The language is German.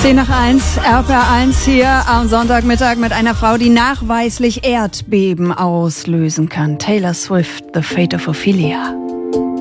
10 nach 1, RPR1 hier am Sonntagmittag mit einer Frau, die nachweislich Erdbeben auslösen kann. Taylor Swift, The Fate of Ophelia.